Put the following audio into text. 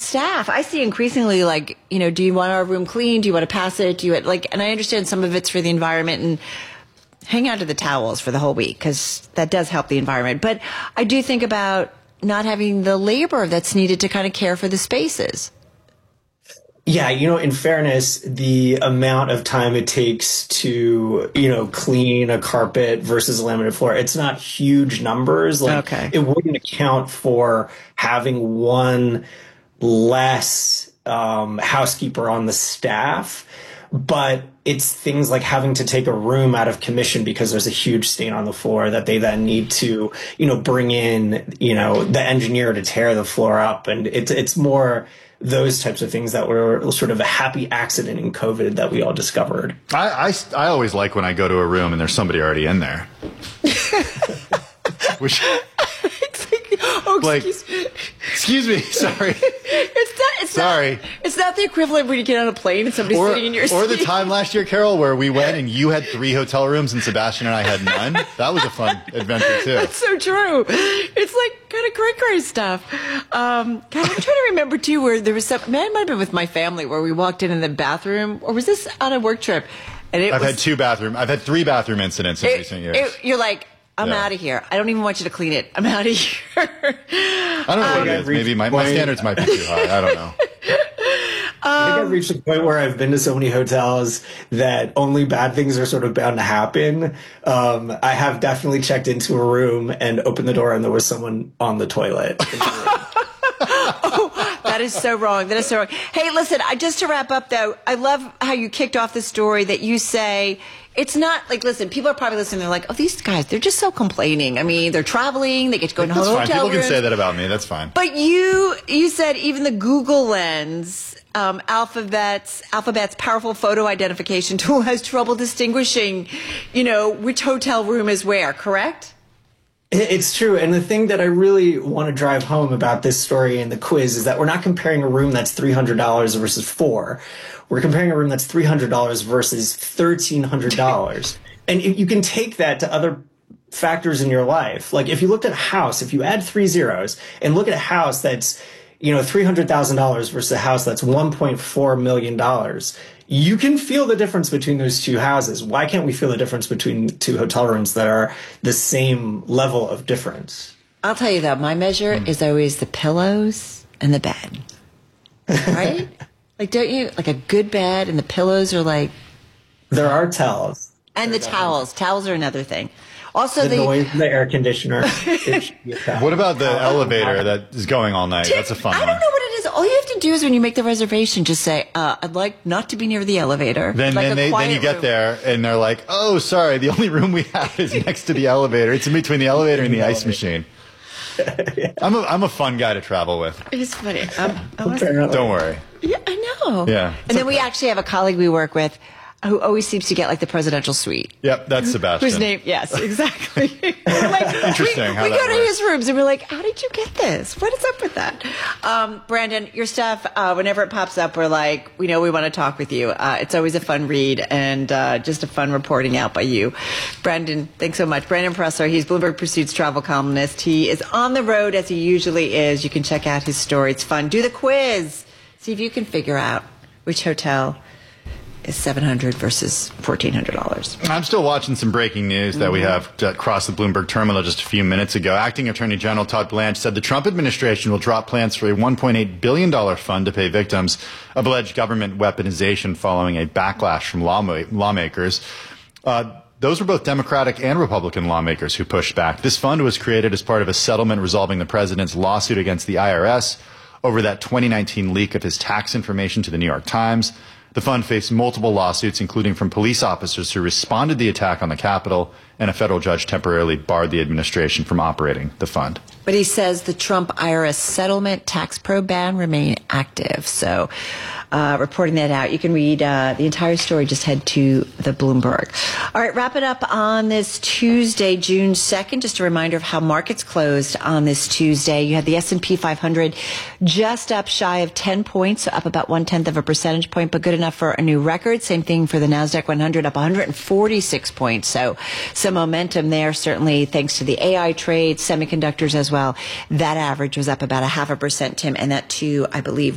staff. I see increasingly like, do you want our room clean? Do you want to pass it? And I understand some of it's for the environment and hang on to the towels for the whole week because that does help the environment. But I do think about not having the labor that's needed to kind of care for the spaces. Yeah, in fairness, the amount of time it takes to, clean a carpet versus a laminate floor, it's not huge numbers. Okay. It wouldn't account for having one less housekeeper on the staff. But it's things like having to take a room out of commission because there's a huge stain on the floor that they then need to, bring in, the engineer to tear the floor up. And it's more those types of things that were sort of a happy accident in COVID that we all discovered. I always like when I go to a room and there's somebody already in there. Which, excuse me, sorry. It's not the equivalent when you get on a plane and somebody's sitting in your seat. Or the time last year, Carol, where we went and you had 3 hotel rooms and Sebastian and I had none. That was a fun adventure too. That's so true. It's like kind of cray stuff. God, I'm trying to remember too where there was some, it might have been with my family where we walked in the bathroom, or was this on a work trip? And I've had 3 bathroom incidents in recent years. You're like, I'm out of here. I don't even want you to clean it. I'm out of here. I don't know what it is. Maybe my standards might be too high. I don't know. I think I've reached the point where I've been to so many hotels that only bad things are sort of bound to happen. I have definitely checked into a room and opened the door and there was someone on the toilet. Oh, that is so wrong. That is so wrong. Hey, listen, just to wrap up though, I love how you kicked off the story that you say, it's not like, listen, people are probably listening. They're like, oh, these guys, they're just so complaining. I mean, they're traveling. They get to go to hotel rooms. People can say that about me. That's fine. But you said even the Google Lens, Alphabet's powerful photo identification tool has trouble distinguishing, which hotel room is where, correct? It's true. And the thing that I really want to drive home about this story and the quiz is that we're not comparing a room that's $300 versus $400. We're comparing a room that's $300 versus $1,300. And you can take that to other factors in your life. Like if you looked at a house, if you add 3 zeros and look at a house that's, $300,000 versus a house that's $1.4 million, you can feel the difference between those two houses. Why can't we feel the difference between 2 hotel rooms that are the same level of difference? I'll tell you that my measure is always the pillows and the bed. Right? Like, don't you? Like a good bed and the pillows are like... There are towels. And the towels. Towels are another thing. Also, the noise in the air conditioner. What about the elevator that is going all night? That's a fun one. I don't know what it is. All you have to do is when you make the reservation, just say, I'd like not to be near the elevator. Then you get there and they're like, oh, sorry, the only room we have is next to the elevator. It's in between the elevator and the ice machine. Yeah. I'm a fun guy to travel with. It's funny. Don't worry. Yeah, I know. Yeah. And then we actually have a colleague we work with who always seems to get like the presidential suite. Yep, that's Sebastian. Whose name? Yes, exactly. Interesting. We go to his rooms and we're like, how did you get this? What is up with that? Brandon, your stuff, whenever it pops up, we're like, we know we want to talk with you. It's always a fun read and just a fun reporting out by you. Brandon, thanks so much. Brandon Presser, he's Bloomberg Pursuit's travel columnist. He is on the road as he usually is. You can check out his story. It's fun. Do the quiz. See if you can figure out which hotel is $700 versus $1,400. I'm still watching some breaking news that we have across the Bloomberg terminal just a few minutes ago. Acting Attorney General Todd Blanche said the Trump administration will drop plans for a $1.8 billion fund to pay victims of alleged government weaponization following a backlash from lawmakers. Those were both Democratic and Republican lawmakers who pushed back. This fund was created as part of a settlement resolving the president's lawsuit against the IRS over that 2019 leak of his tax information to the New York Times. The fund faced multiple lawsuits, including from police officers who responded to the attack on the Capitol, and a federal judge temporarily barred the administration from operating the fund. But he says the Trump IRS settlement tax probe ban remain active. So reporting that out. You can read the entire story. Just head to the Bloomberg. All right, wrap it up on this Tuesday, June 2nd. Just a reminder of how markets closed on this Tuesday. You had the S&P 500 just up shy of 10 points, so up about 0.1 of a percentage point, but good enough for a new record. Same thing for the NASDAQ 100, up 146 points. So some momentum there, certainly thanks to the AI trade, semiconductors as well. That average was up about 0.5%, Tim, and that too, I believe,